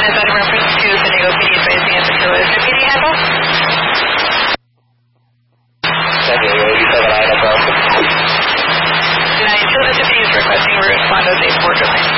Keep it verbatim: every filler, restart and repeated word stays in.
is that in reference to San Diego P D advising at the Philadelphia P D handle? San Diego, you said that I don't know. nine two, the city is requesting a respond as a borderline.